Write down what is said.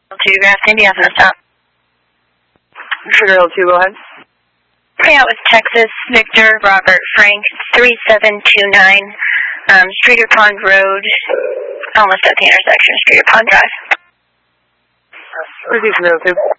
2, Grass India, from the stop. Sugar Hill 2, go ahead. Payout with Texas, Victor, Robert, Frank, 3729, Streeter Pond Road, almost at the intersection, Streeter Pond Drive. Repeat Sugar Hill 2.